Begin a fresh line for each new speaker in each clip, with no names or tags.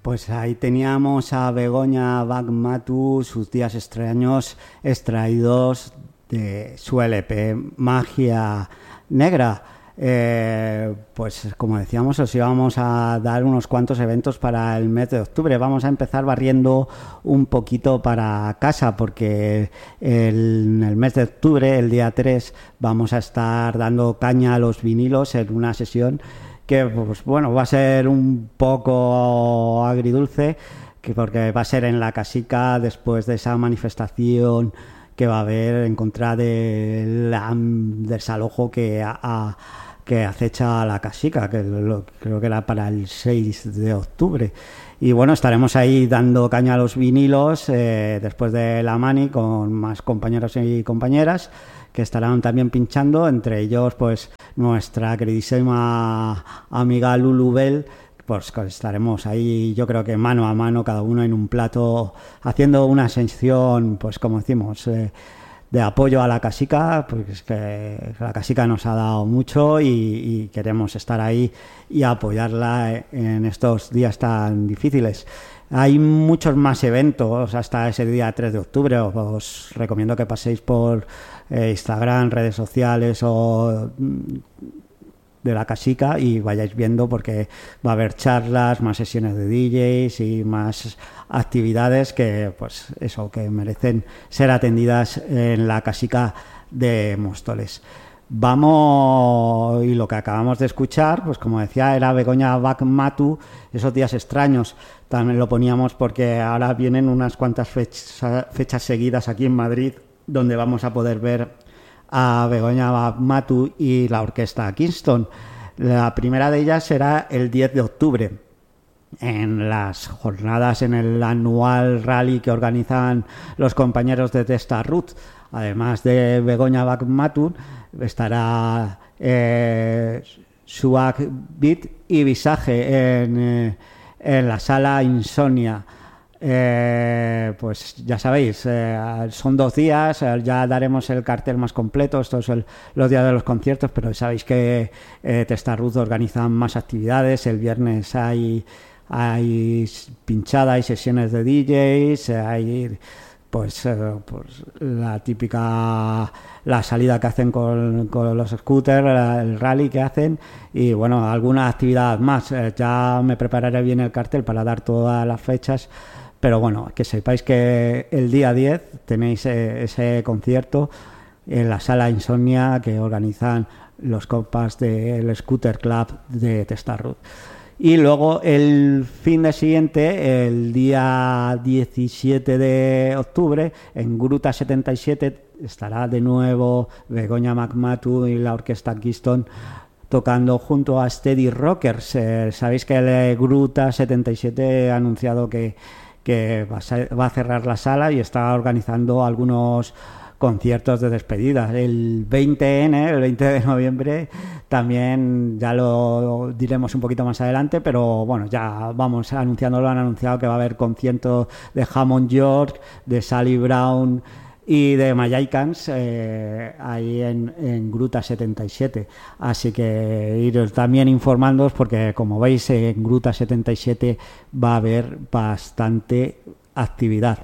Pues ahí teníamos a Begoña Bagmatu, sus días extraños extraídos de su LP Magia Negra. Pues como decíamos, os íbamos a dar unos cuantos eventos para el mes de octubre. Vamos a empezar barriendo un poquito para casa porque en el mes de octubre, el día 3, vamos a estar dando caña a los vinilos en una sesión que, pues bueno, va a ser un poco agridulce, porque va a ser en la Casica después de esa manifestación que va a haber en contra del desalojo que acecha a la Casica, creo que era para el 6 de octubre. Y bueno, estaremos ahí dando caña a los vinilos después de la mani con más compañeros y compañeras que estarán también pinchando, entre ellos pues nuestra queridísima amiga Lulu Bell. Pues estaremos ahí, yo creo que mano a mano, cada uno en un plato, haciendo una sesión, pues como decimos, de apoyo a la Casica, porque es que la Casica nos ha dado mucho y queremos estar ahí y apoyarla en estos días tan difíciles. Hay muchos más eventos hasta ese día 3 de octubre. Os recomiendo que paséis por Instagram, redes sociales o de la Casica y vayáis viendo, porque va a haber charlas, más sesiones de DJs y más actividades que, pues eso, que merecen ser atendidas en la Casica de Móstoles. Vamos, y lo que acabamos de escuchar, pues como decía, era Begoña Bagmatu, Esos días extraños. También lo poníamos porque ahora vienen unas cuantas fechas seguidas aquí en Madrid donde vamos a poder ver a Begoña Bagmatu y la orquesta Kingston. La primera de ellas será el 10 de octubre en las jornadas, en el anual rally que organizan los compañeros de Testa Ruth. Además de Begoña Bagmatu estará Suak Beat y Visage en la sala Insomnia. Pues ya sabéis, son 2 días, ya daremos el cartel más completo. Estos son los días de los conciertos, pero sabéis que Testa Ruth organizan más actividades. El viernes hay pinchada, hay sesiones de DJs, hay pues la típica, la salida que hacen con los scooters, el rally que hacen, y bueno, alguna actividad más. Ya me prepararé bien el cartel para dar todas las fechas, pero bueno, que sepáis que el día 10 tenéis ese concierto en la sala Insomnia que organizan los compas del Scooter Club de Testa Ruth. Y luego el fin de siguiente, el día 17 de octubre, en Gruta 77 estará de nuevo Begoña Bagmatu y la orquesta Kingston tocando junto a Steady Rockers. Sabéis que el Gruta 77 ha anunciado que va a cerrar la sala y está organizando algunos conciertos de despedida. El 20 de noviembre, también ya lo diremos un poquito más adelante, pero bueno, ya vamos anunciándolo. Han anunciado que va a haber conciertos de Hammond York, de Sally Brown y de Mayaikans ahí en Gruta 77. Así que iros también informándoos, porque como veis en Gruta 77 va a haber bastante actividad.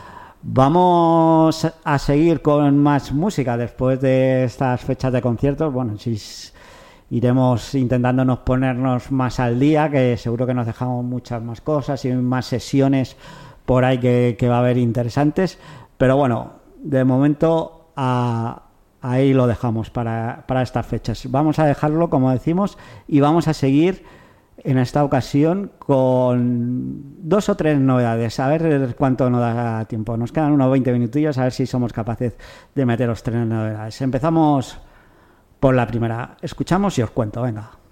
Vamos a seguir con más música después de estas fechas de conciertos. Bueno, si iremos intentándonos ponernos más al día, que seguro que nos dejamos muchas más cosas y más sesiones por ahí que va a haber interesantes. Pero bueno, de momento ahí lo dejamos para estas fechas. Vamos a dejarlo, como decimos, y vamos a seguir en esta ocasión con 2 o 3 novedades. A ver cuánto nos da tiempo. Nos quedan unos 20 minutillos, a ver si somos capaces de meteros 3 novedades. Empezamos por la primera. Escuchamos y os cuento, venga.